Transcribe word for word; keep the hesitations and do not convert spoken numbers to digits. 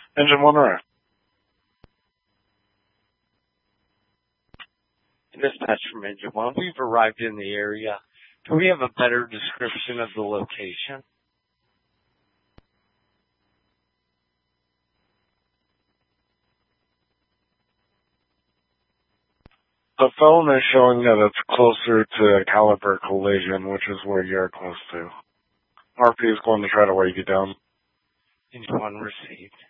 Engine one right. Dispatch from Engine one. We've arrived in the area. Do we have a better description of the location? The phone is showing that it's closer to Caliber Collision, which is where you're close to. R P is going to try to wave you down. Engine one received.